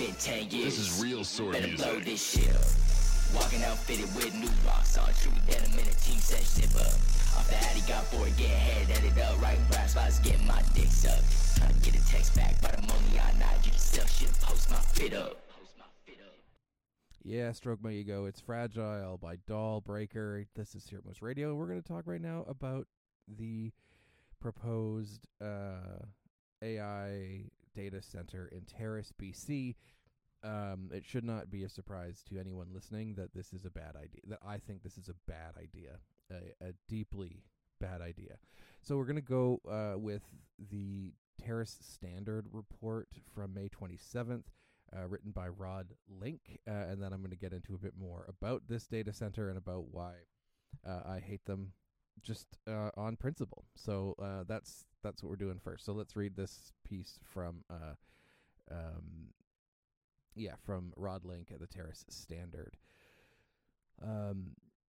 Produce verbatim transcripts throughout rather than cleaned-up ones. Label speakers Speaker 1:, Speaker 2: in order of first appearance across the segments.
Speaker 1: fit ten years.
Speaker 2: This is real sword
Speaker 1: Better
Speaker 2: music.
Speaker 1: blow this shit up. Walking outfitted with new rocks on true denim in a team set zip up. Off the Addy, got bored, get head edited up. Writing rap spots, getting my dick sucked. Trying to get a text back, but I'm only on I G. Still shit, post my fit up.
Speaker 3: Yeah, Stroke My Ego. It's Fragile by Doll Breaker. This is Serial Moose Radio, and we're going to talk right now about the proposed uh, A I data center in Terrace, B C. Um, it should not be a surprise to anyone listening that this is a bad idea, that I think this is a bad idea, a, a deeply bad idea. So we're going to go uh, with the Terrace Standard report from May twenty-seventh. Uh, written by Rod Link, uh, and then I'm going to get into a bit more about this data center and about why uh, I hate them just uh, on principle. So uh, that's that's what we're doing first. So let's read this piece from uh, um, yeah from Rod Link at the Terrace Standard. Um,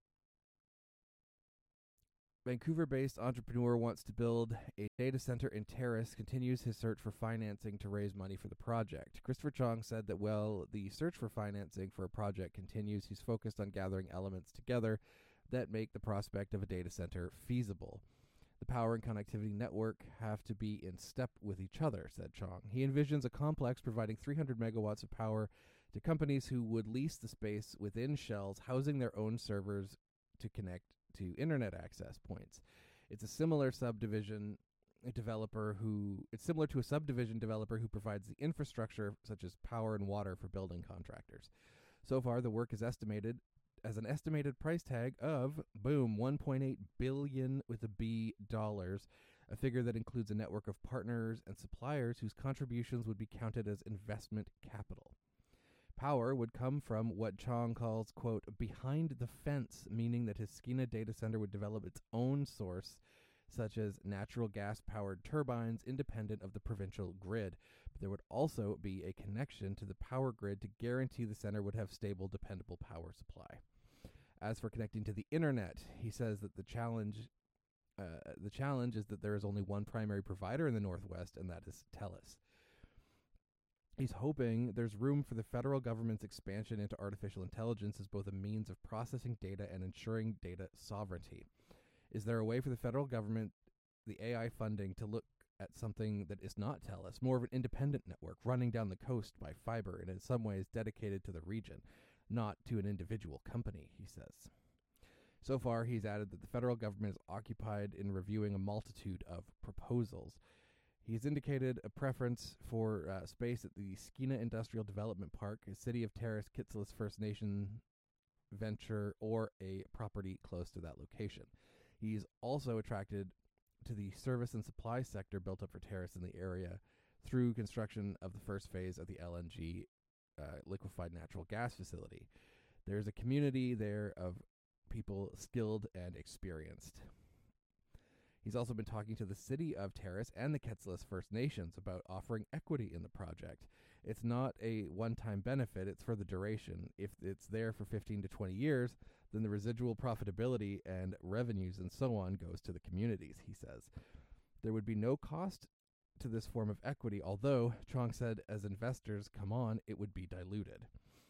Speaker 3: Vancouver-based entrepreneur wants to build a data center in Terrace, continues his search for financing to raise money for the project. Christopher Chong said that while the search for financing for a project continues, he's focused on gathering elements together that make the prospect of a data center feasible. The power and connectivity network have to be in step with each other, said Chong. He envisions a complex providing three hundred megawatts of power to companies who would lease the space within shells, housing their own servers to connect to internet access points. It's a similar subdivision a developer who it's similar to a subdivision developer who provides the infrastructure such as power and water for building contractors. So far, the work is estimated as an estimated price tag of boom one point eight billion with a B dollars, a figure that includes a network of partners and suppliers whose contributions would be counted as investment capital. Power would come from what Chong calls, quote, behind the fence, meaning that his Skeena data center would develop its own source, such as natural gas-powered turbines independent of the provincial grid. But there would also be a connection to the power grid to guarantee the center would have stable, dependable power supply. As for connecting to the internet, he says that the challenge, uh, the challenge is that there is only one primary provider in the Northwest, and that is TELUS. He's hoping there's room for the federal government's expansion into artificial intelligence as both a means of processing data and ensuring data sovereignty. Is there a way for the federal government, the A I funding, to look at something that is not TELUS, more of an independent network running down the coast by fiber and in some ways dedicated to the region, not to an individual company, he says. So far, he's added that the federal government is occupied in reviewing a multitude of proposals. He's indicated a preference for uh, space at the Skeena Industrial Development Park, a City of Terrace Kitsillas First Nation venture, or a property close to that location. He's also attracted to the service and supply sector built up for Terrace in the area through construction of the first phase of the L N G uh, liquefied natural gas facility. There's a community there of people skilled and experienced. He's also been talking to the city of Terrace and the Kitsillas First Nations about offering equity in the project. It's not a one-time benefit, it's for the duration. If it's there for fifteen to twenty years, then the residual profitability and revenues and so on goes to the communities, he says. There would be no cost to this form of equity, although, Chong said, as investors come on, it would be diluted.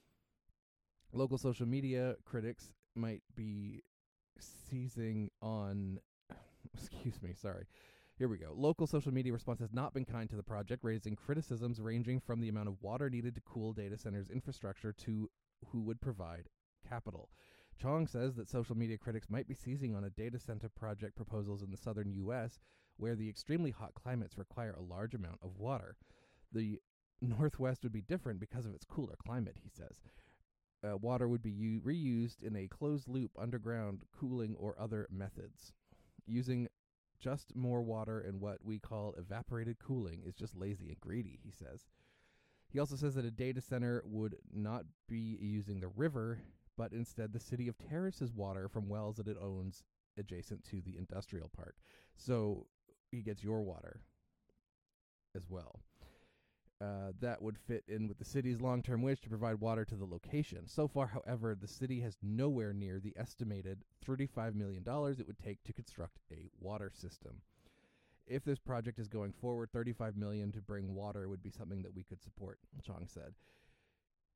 Speaker 3: Local social media critics might be seizing on Excuse me, sorry. Here we go. Local social media response has not been kind to the project, raising criticisms ranging from the amount of water needed to cool data centers' infrastructure to who would provide capital. Chong says that social media critics might be seizing on a data center project proposals in the southern U S, where the extremely hot climates require a large amount of water. The Northwest would be different because of its cooler climate, he says. Uh, water would be u- reused in a closed-loop underground cooling or other methods. Using just more water and what we call evaporated cooling is just lazy and greedy, he says. He also says that a data center would not be using the river, but instead the city of Terrace's water from wells that it owns adjacent to the industrial park. So he gets your water as well. Uh, that would fit in with the city's long-term wish to provide water to the location. So far, however, the city has nowhere near the estimated thirty-five million dollars it would take to construct a water system. If this project is going forward, thirty-five million dollars to bring water would be something that we could support, Chong said.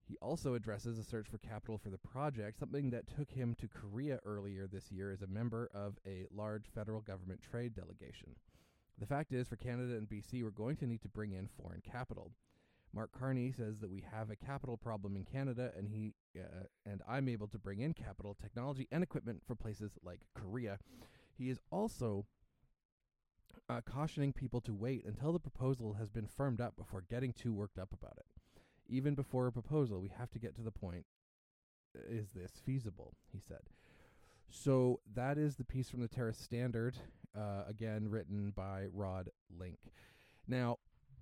Speaker 3: He also addresses a search for capital for the project, something that took him to Korea earlier this year as a member of a large federal government trade delegation. The fact is, for Canada and B C, we're going to need to bring in foreign capital. Mark Carney says that we have a capital problem in Canada, and he uh, and I'm able to bring in capital, technology, and equipment for places like Korea. He is also uh, cautioning people to wait until the proposal has been firmed up before getting too worked up about it. Even before a proposal, we have to get to the point, is this feasible, he said. So that is the piece from the Terrace Standard, uh, again, written by Rod Link. Now,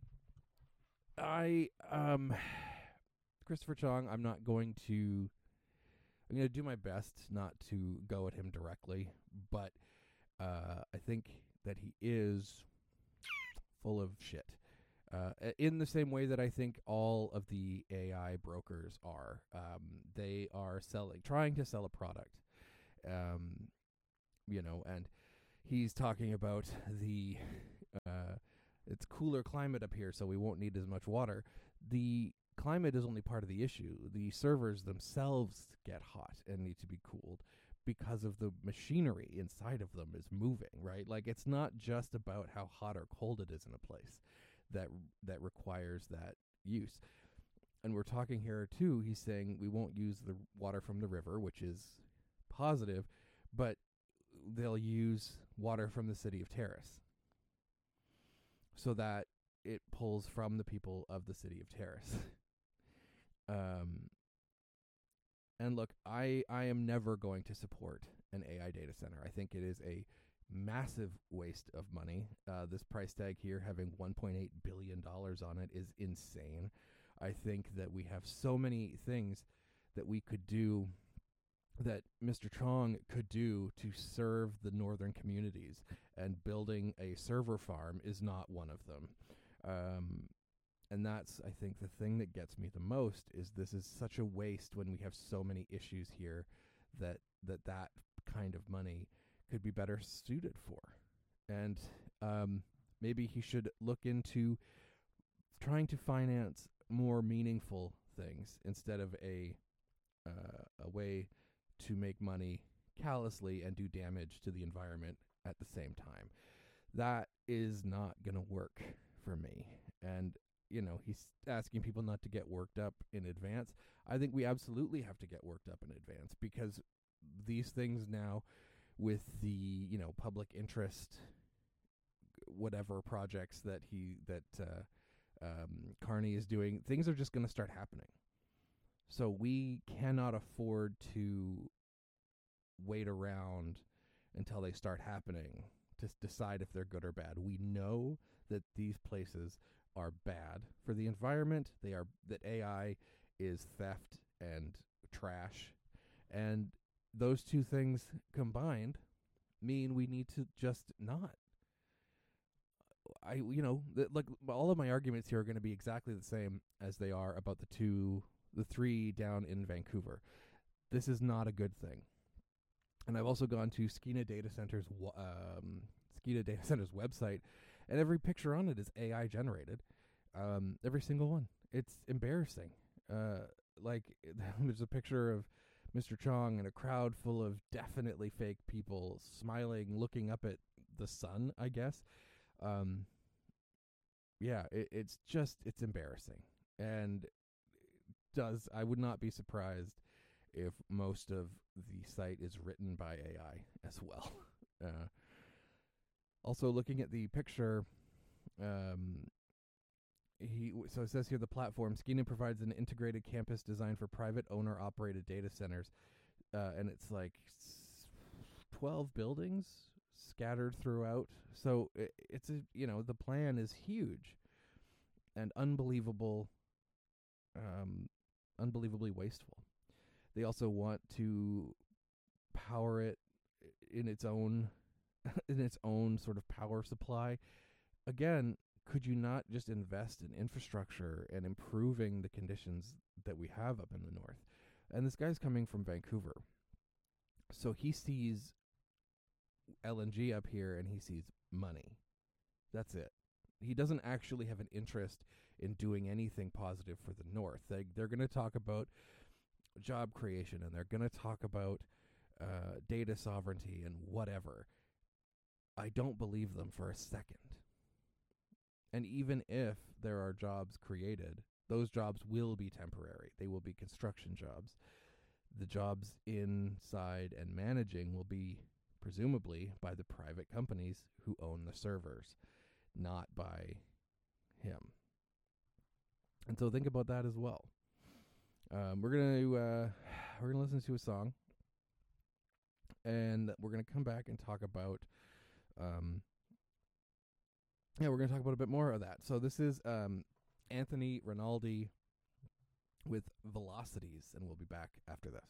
Speaker 3: I, um, Christopher Chong, I'm not going to, I'm going to do my best not to go at him directly, but uh, I think that he is full of shit. Uh, in the same way that I think all of the A I brokers are. Um, they are selling, trying to sell a product, um, you know, and he's talking about the, uh, it's cooler climate up here, so we won't need as much water. The climate is only part of the issue. The servers themselves get hot and need to be cooled because of the machinery inside of them is moving, right? Like, it's not just about how hot or cold it is in a place that that requires that use. And we're talking here too, he's saying we won't use the water from the river, which is positive, but they'll use water from the city of Terrace so that it pulls from the people of the city of Terrace. um, and look, I, I am never going to support an A I data center. I think it is a massive waste of money. Uh, this price tag here, having one point eight billion dollars on it, is insane. I think that we have so many things that we could do, that Mister Chong could do to serve the northern communities, and building a server farm is not one of them. Um, and that's, I think, the thing that gets me the most, is this is such a waste when we have so many issues here that that, that kind of money could be better suited for. And um, maybe he should look into trying to finance more meaningful things instead of a uh, a way to make money callously and do damage to the environment at the same time. That is not going to work for me. And, you know, he's asking people not to get worked up in advance. I think we absolutely have to get worked up in advance, because these things now, with the, you know, public interest, whatever projects that he, that uh, um, Carney is doing, things are just going to start happening. So we cannot afford to wait around until they start happening to decide if they're good or bad. We know that these places are bad for the environment. They are, that A I is theft and trash, and those two things combined mean we need to just not. I, you know, th- like all of my arguments here are going to be exactly the same as they are about the two, the three down in Vancouver. This is not a good thing. And I've also gone to Skeena Data Center's um, Skeena Data Center's website, and every picture on it is A I generated. Um, every single one. It's embarrassing. Uh, like there's a picture of Mister Chong in a crowd full of definitely fake people smiling, looking up at the sun, I guess. Um, yeah, it, it's just, it's embarrassing. And does, I would not be surprised if most of the site is written by A I as well. Uh, also, looking at the picture, um, he so it says here, the platform, Skeena provides an integrated campus designed for private owner-operated data centers, uh, and it's like twelve buildings scattered throughout. So it, it's a, you know, the plan is huge and unbelievable, um, unbelievably wasteful. They also want to power it in its own, in its own sort of power supply. Again, could you not just invest in infrastructure and improving the conditions that we have up in the north? And this guy's coming from Vancouver, so he sees L N G up here and he sees money. That's it. he doesn't actually have an interest in doing anything positive for the North. They, they're going to talk about job creation, and they're going to talk about uh, data sovereignty and whatever. I don't believe them for a second. And even if there are jobs created, those jobs will be temporary. They will be construction jobs. The jobs inside and managing will be presumably by the private companies who own the servers, not by him. And so think about that as well. Um, we're gonna uh, we're gonna listen to a song, and we're gonna come back and talk about. Um, yeah, we're gonna talk about a bit more of that. So this is um, Anthony Rinaldi with Velocities, and we'll be back after this.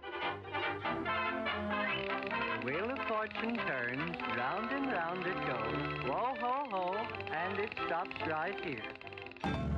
Speaker 2: Wheel of Fortune turns, round and round it goes. Whoa, ho, ho, and it stops right here.